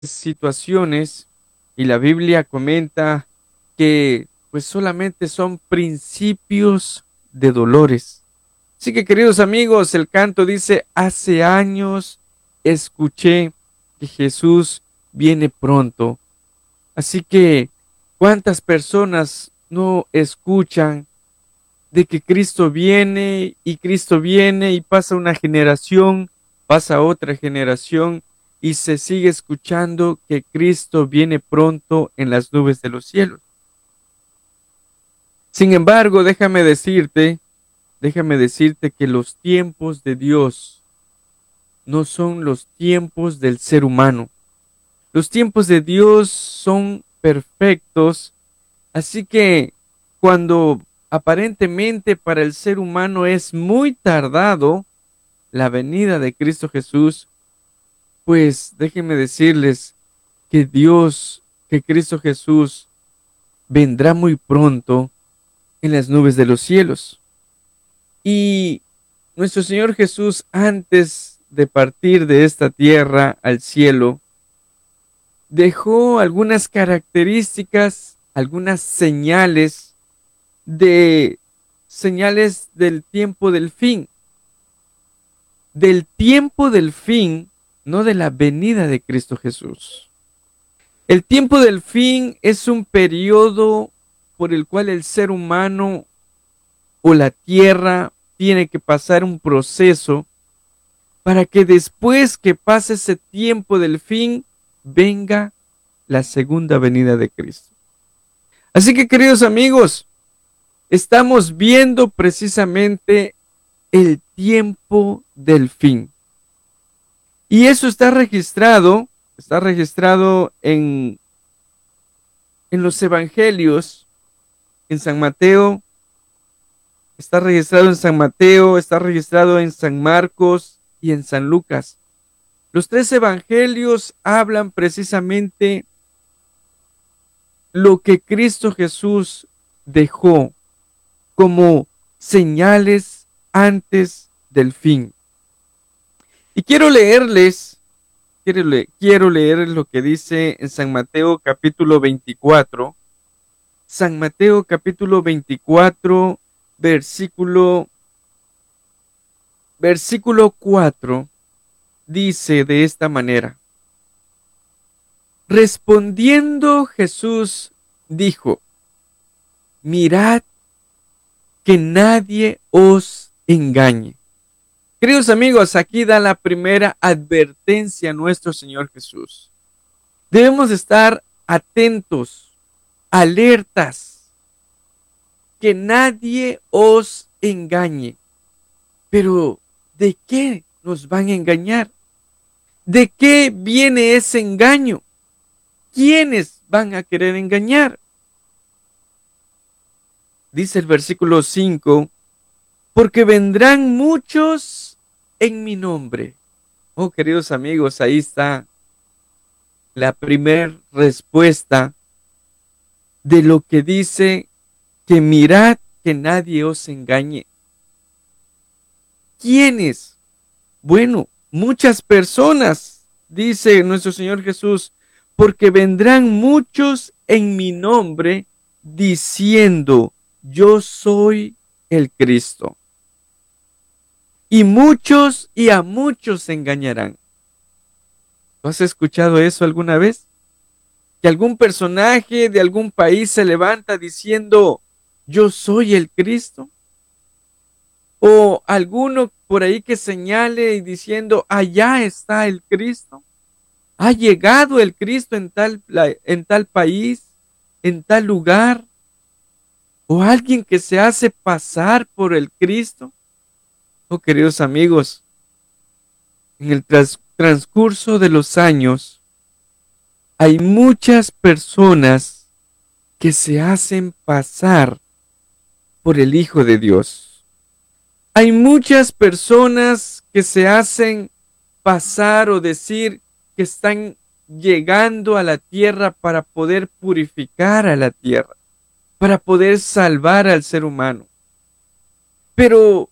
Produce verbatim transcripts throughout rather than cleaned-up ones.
situaciones y la Biblia comenta que pues solamente son principios de dolores. Así que queridos amigos, el canto dice, hace años escuché que Jesús viene pronto. Así que, ¿cuántas personas no escuchan de que Cristo viene y Cristo viene y pasa una generación, pasa otra generación y se sigue escuchando que Cristo viene pronto en las nubes de los cielos? Sin embargo, déjame decirte, déjame decirte que los tiempos de Dios no son los tiempos del ser humano. Los tiempos de Dios son perfectos. Así que cuando aparentemente para el ser humano es muy tardado la venida de Cristo Jesús, pues déjenme decirles que Dios, que Cristo Jesús vendrá muy pronto en las nubes de los cielos. Y nuestro Señor Jesús, antes de partir de esta tierra al cielo, dejó algunas características, algunas señales de señales del tiempo del fin, del tiempo del fin, no de la venida de Cristo Jesús. El tiempo del fin es un periodo por el cual el ser humano o la tierra tiene que pasar un proceso para que después que pase ese tiempo del fin venga la segunda venida de Cristo. Así que queridos amigos, estamos viendo precisamente el tiempo del fin. Y eso está registrado, está registrado en, en los evangelios, en San Mateo, está registrado en San Mateo, está registrado en San Marcos y en San Lucas. Los tres evangelios hablan precisamente lo que Cristo Jesús dejó como señales antes del fin. Y quiero leerles, quiero, le, quiero leerles lo que dice en San Mateo capítulo veinticuatro. San Mateo capítulo veinticuatro, versículo, versículo cuatro, dice de esta manera. Respondiendo Jesús dijo, mirad que nadie os engañe. Queridos amigos, aquí da la primera advertencia a nuestro Señor Jesús. Debemos estar atentos, alertas, que nadie os engañe. Pero, ¿de qué nos van a engañar? ¿De qué viene ese engaño? ¿Quiénes van a querer engañar? Dice el versículo cinco, porque vendrán muchos en mi nombre. Oh, queridos amigos, ahí está la primera respuesta de lo que dice que mirad que nadie os engañe. ¿Quiénes? Bueno, muchas personas, dice nuestro Señor Jesús, porque vendrán muchos en mi nombre diciendo, yo soy el Cristo. Y muchos y a muchos se engañarán. ¿Tú has escuchado eso alguna vez? Que algún personaje de algún país se levanta diciendo, yo soy el Cristo. O alguno por ahí que señale y diciendo, allá está el Cristo. Ha llegado el Cristo en tal, en tal país, en tal lugar. O alguien que se hace pasar por el Cristo. Oh, queridos amigos, en el trans, transcurso de los años, hay muchas personas que se hacen pasar por el Hijo de Dios. Hay muchas personas que se hacen pasar o decir que están llegando a la tierra para poder purificar a la tierra, para poder salvar al ser humano. Pero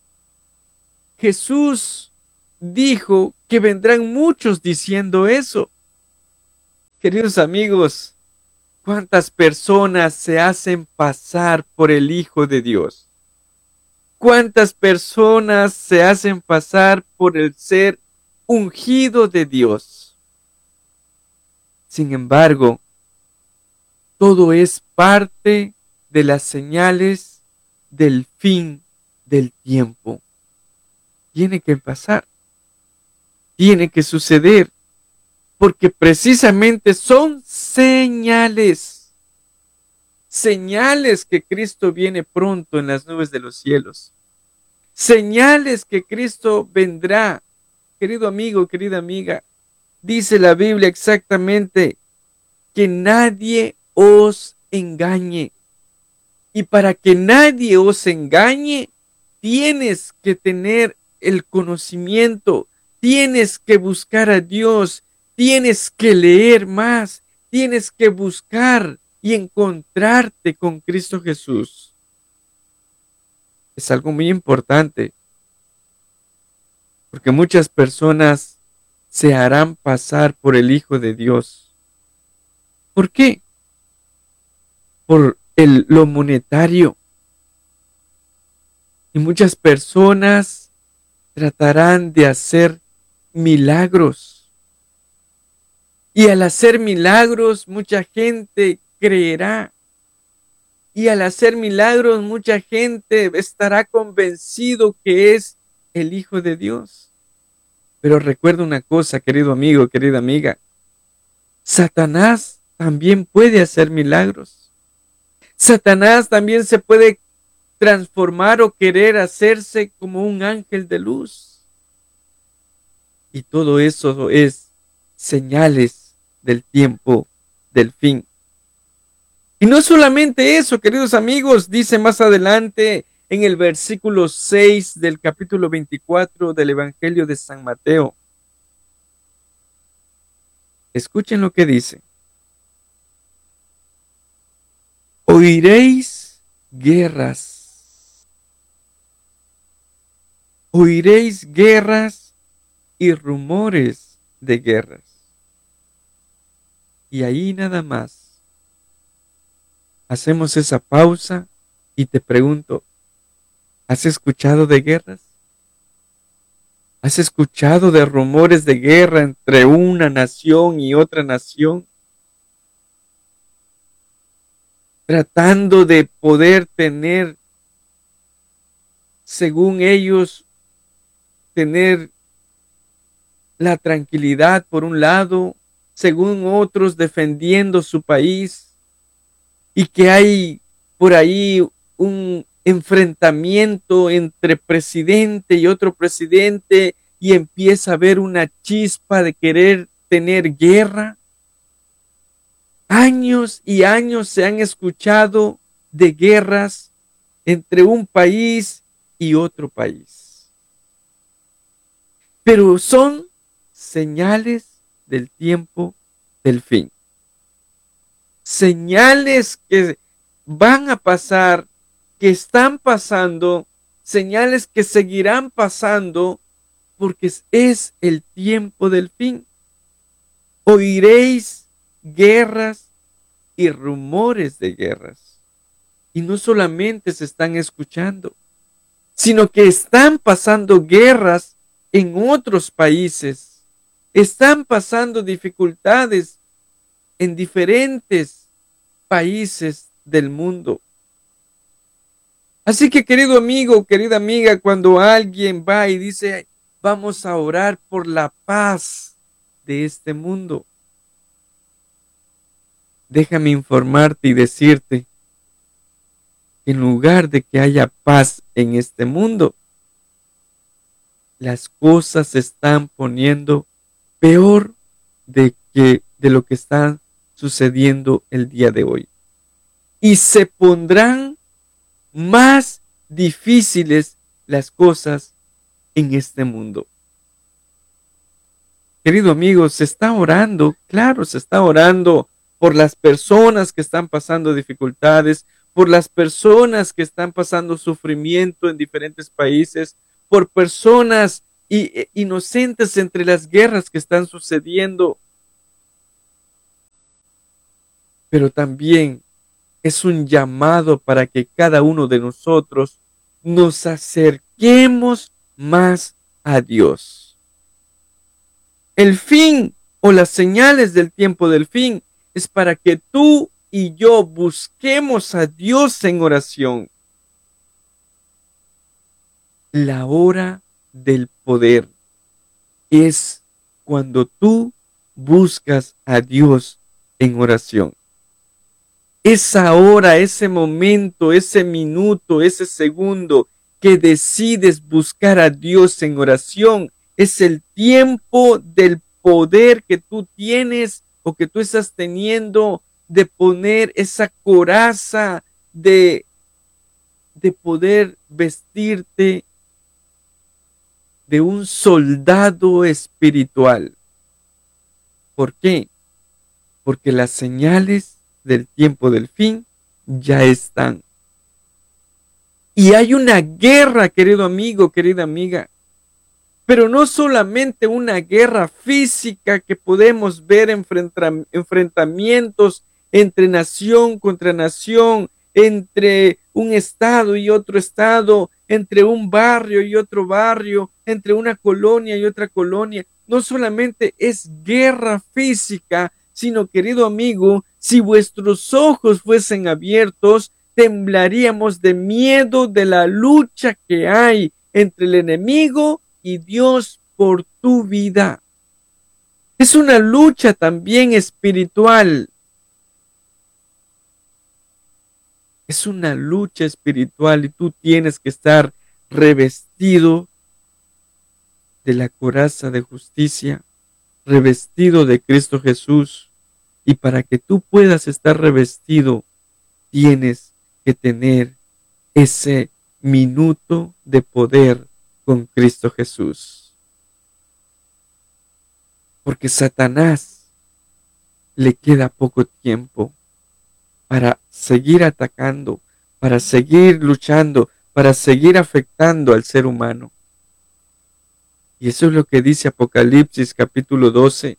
Jesús dijo que vendrán muchos diciendo eso. Queridos amigos, ¿cuántas personas se hacen pasar por el Hijo de Dios? ¿Cuántas personas se hacen pasar por el ser ungido de Dios? Sin embargo, todo es parte de las señales del fin del tiempo. Tiene que pasar, tiene que suceder, porque precisamente son señales, señales que Cristo viene pronto en las nubes de los cielos, señales que Cristo vendrá. Querido amigo, querida amiga, dice la Biblia exactamente que nadie os engañe. Y para que nadie os engañe, tienes que tener el conocimiento, tienes que buscar a Dios, tienes que leer más, tienes que buscar y encontrarte con Cristo Jesús. Es algo muy importante, porque muchas personas se harán pasar por el Hijo de Dios. ¿Por qué? Por el, lo monetario. Y muchas personas tratarán de hacer milagros. Y al hacer milagros, mucha gente creerá. Y al hacer milagros, mucha gente estará convencido que es el Hijo de Dios. Pero recuerda una cosa, querido amigo, querida amiga. Satanás también puede hacer milagros. Satanás también se puede transformar o querer hacerse como un ángel de luz. Y todo eso es señales del tiempo del fin. Y no solamente eso, queridos amigos, dice más adelante en el versículo seis del capítulo veinticuatro del Evangelio de San Mateo. Escuchen lo que dice. Oiréis guerras. Oiréis guerras y rumores de guerras. Y ahí nada más. Hacemos esa pausa y te pregunto, ¿has escuchado de guerras? ¿Has escuchado de rumores de guerra entre una nación y otra nación? Tratando de poder tener, según ellos, tener la tranquilidad por un lado, según otros defendiendo su país, y que hay por ahí un enfrentamiento entre presidente y otro presidente y empieza a haber una chispa de querer tener guerra. Años y años se han escuchado de guerras entre un país y otro país. Pero son señales del tiempo del fin. Señales que van a pasar, que están pasando, señales que seguirán pasando, porque es el tiempo del fin. Oiréis guerras y rumores de guerras. Y no solamente se están escuchando, sino que están pasando guerras en otros países. Están pasando dificultades en diferentes países del mundo. Así que, querido amigo, querida amiga, cuando alguien va y dice, vamos a orar por la paz de este mundo, déjame informarte y decirte que en lugar de que haya paz en este mundo, las cosas se están poniendo peor de, que, de lo que está sucediendo el día de hoy. Y se pondrán más difíciles las cosas en este mundo. Querido amigo, se está orando, claro, se está orando por las personas que están pasando dificultades, por las personas que están pasando sufrimiento en diferentes países, por personas inocentes entre las guerras que están sucediendo. pero también es un llamado para que cada uno de nosotros nos acerquemos más a Dios. El fin o las señales del tiempo del fin es para que tú y yo busquemos a Dios en oración. La hora del poder es cuando tú buscas a Dios en oración. Esa hora, ese momento, ese minuto, ese segundo que decides buscar a Dios en oración, es el tiempo del poder que tú tienes o que tú estás teniendo de poner esa coraza, de, de poder vestirte de un soldado espiritual. ¿Por qué? Porque las señales del tiempo del fin ya están. Y hay una guerra, querido amigo, querida amiga, pero no solamente una guerra física que podemos ver enfrentamientos entre nación contra nación, entre un estado y otro estado, entre un barrio y otro barrio, entre una colonia y otra colonia. No solamente es guerra física, sino, querido amigo, si vuestros ojos fuesen abiertos, temblaríamos de miedo de la lucha que hay entre el enemigo y Dios por tu vida. Es una lucha también espiritual. Es una lucha espiritual y tú tienes que estar revestido de la coraza de justicia, revestido de Cristo Jesús. Y para que tú puedas estar revestido, tienes que tener ese minuto de poder con Cristo Jesús. Porque Satanás le queda poco tiempo para seguir atacando, para seguir luchando, para seguir afectando al ser humano. Y eso es lo que dice Apocalipsis capítulo doce.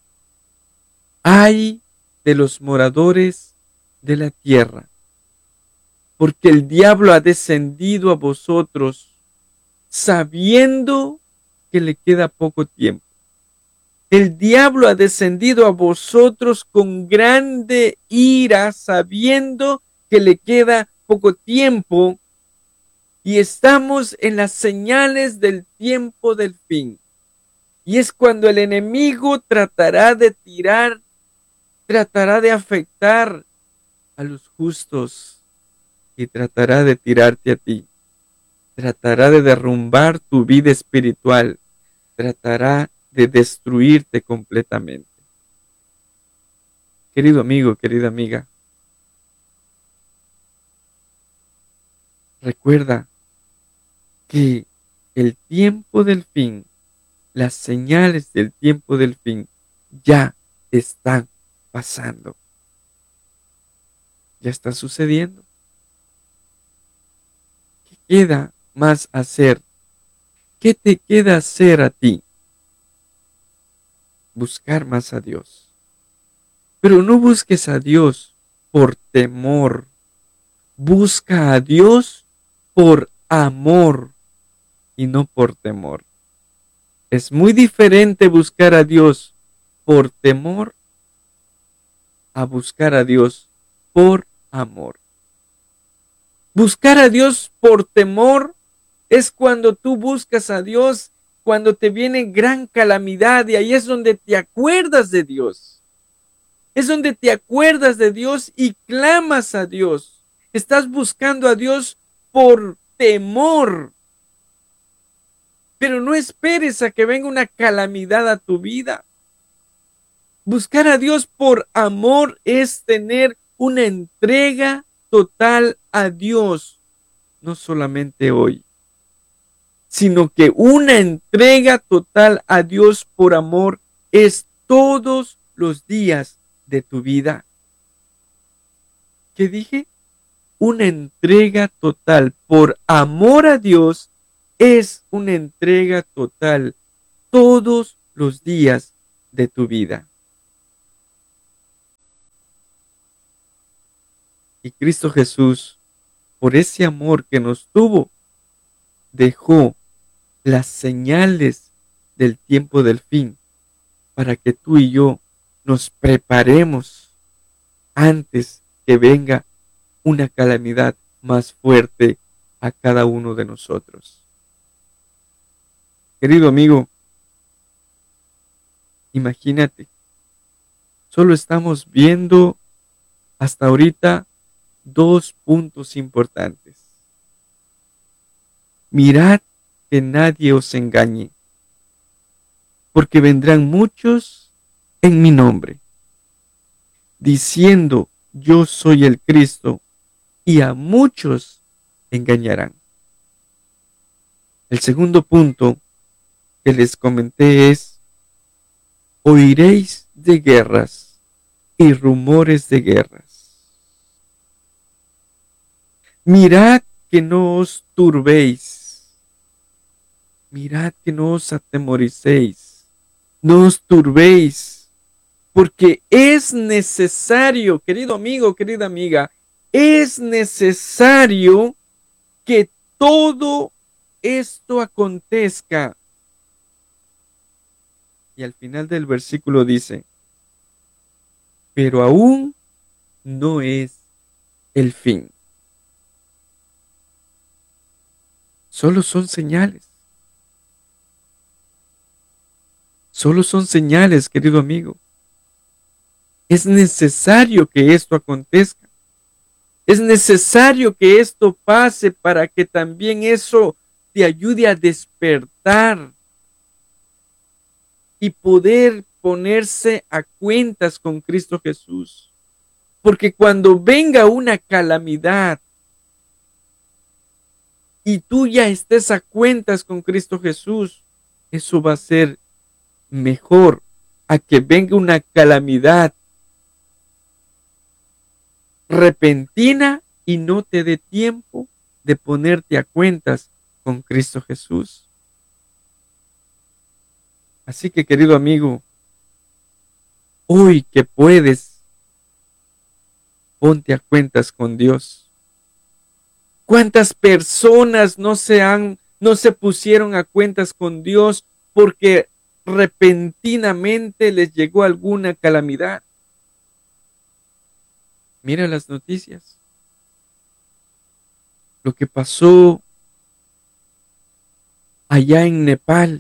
Ay de los moradores de la tierra, porque el diablo ha descendido a vosotros sabiendo que le queda poco tiempo. El diablo ha descendido a vosotros con grande ira, sabiendo que le queda poco tiempo, y estamos en las señales del tiempo del fin. Y es cuando el enemigo tratará de tirar, tratará de afectar a los justos y tratará de tirarte a ti. Tratará de derrumbar tu vida espiritual. Tratará de destruirte completamente. Querido amigo, querida amiga, recuerda que el tiempo del fin, las señales del tiempo del fin ya están pasando. Ya está sucediendo. ¿Qué queda más hacer? ¿Qué te queda hacer a ti? Buscar más a Dios. Pero no busques a Dios por temor. Busca a Dios por amor y no por temor. Es muy diferente buscar a Dios por temor a buscar a Dios por amor. Buscar a Dios por temor es cuando tú buscas a Dios cuando te viene gran calamidad, y ahí es donde te acuerdas de Dios. Es donde te acuerdas de Dios y clamas a Dios. Estás buscando a Dios por temor. Pero no esperes a que venga una calamidad a tu vida. Buscar a Dios por amor es tener una entrega total a Dios. No solamente hoy, sino que una entrega total a Dios por amor es todos los días de tu vida. ¿Qué dije? Una entrega total por amor a Dios es una entrega total todos los días de tu vida. Y Cristo Jesús, por ese amor que nos tuvo, dejó las señales del tiempo del fin para que tú y yo nos preparemos antes que venga una calamidad más fuerte a cada uno de nosotros. Querido amigo, imagínate, solo estamos viendo hasta ahorita dos puntos importantes. Mirad que nadie os engañe, porque vendrán muchos en mi nombre, diciendo yo soy el Cristo, y a muchos engañarán. El segundo punto que les comenté es, oiréis de guerras y rumores de guerras. Mirad que no os turbéis, mirad que no os atemoricéis, no os turbéis, porque es necesario, querido amigo, querida amiga, es necesario que todo esto acontezca. Y al final del versículo dice, pero aún no es el fin. Solo son señales. Solo son señales, querido amigo. Es necesario que esto acontezca. Es necesario que esto pase para que también eso te ayude a despertar y poder ponerse a cuentas con Cristo Jesús. Porque cuando venga una calamidad y tú ya estés a cuentas con Cristo Jesús, eso va a ser mejor a que venga una calamidad repentina y no te dé tiempo de ponerte a cuentas con Cristo Jesús. Así que, querido amigo, hoy que puedes, ponte a cuentas con Dios. ¿Cuántas personas no se han, no se pusieron a cuentas con Dios porque repentinamente les llegó alguna calamidad? Mira las noticias. Lo que pasó allá en Nepal.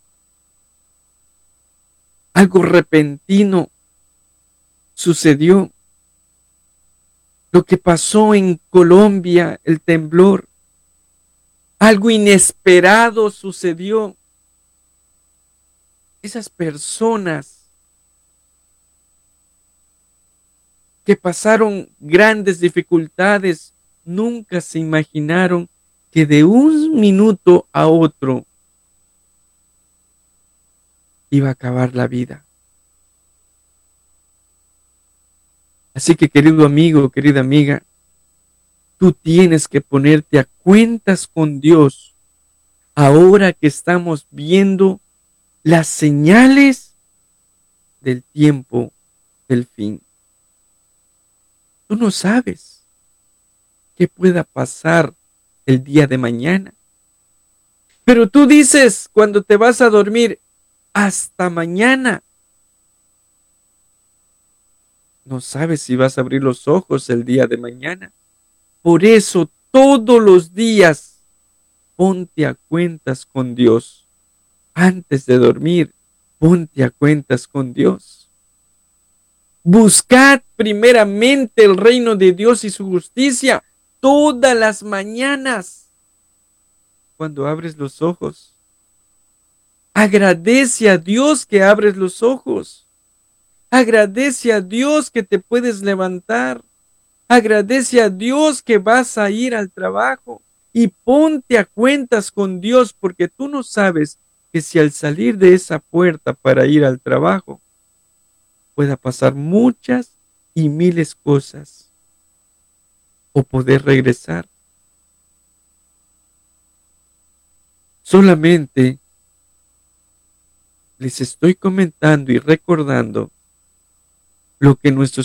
Algo repentino sucedió. Lo que pasó en Colombia, el temblor. Algo inesperado sucedió. Esas personas que pasaron grandes dificultades nunca se imaginaron que de un minuto a otro iba a acabar la vida. Así que, querido amigo, querida amiga, tú tienes que ponerte a cuentas con Dios ahora que estamos viendo las señales del tiempo del fin. Tú no sabes qué pueda pasar el día de mañana. Pero tú dices cuando te vas a dormir, hasta mañana. No sabes si vas a abrir los ojos el día de mañana. Por eso todos los días ponte a cuentas con Dios. Antes de dormir, ponte a cuentas con Dios. Buscad primeramente el reino de Dios y su justicia todas las mañanas. Cuando abres los ojos, agradece a Dios que abres los ojos. Agradece a Dios que te puedes levantar. Agradece a Dios que vas a ir al trabajo. Y ponte a cuentas con Dios, porque tú no sabes que si al salir de esa puerta para ir al trabajo pueda pasar muchas y miles cosas, o poder regresar. Solamente les estoy comentando y recordando lo que nuestro